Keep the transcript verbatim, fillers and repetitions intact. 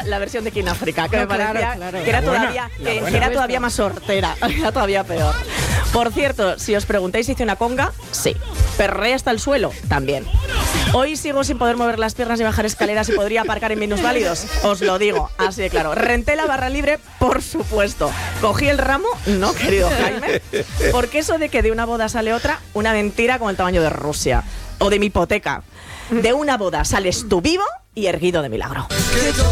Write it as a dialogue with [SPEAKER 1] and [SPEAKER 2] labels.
[SPEAKER 1] la versión de King África, que
[SPEAKER 2] No,
[SPEAKER 1] me parecía
[SPEAKER 2] claro, claro.
[SPEAKER 1] que era
[SPEAKER 2] La buena,
[SPEAKER 1] todavía,
[SPEAKER 2] la
[SPEAKER 1] que,
[SPEAKER 2] buena.
[SPEAKER 1] que era todavía más hortera, era todavía peor. Por cierto, si os preguntáis si hice una conga, sí. Perré hasta el suelo, también. Hoy sigo sin poder mover las piernas y bajar escaleras y podría aparcar en minusválidos, os lo digo, así de claro. Renté la barra libre, por supuesto. Cogí el ramo, no, querido Jaime, porque eso de que de una boda sale otra, una mentira como el tamaño de Rusia o de mi hipoteca. De una boda sales tú vivo y erguido de milagro.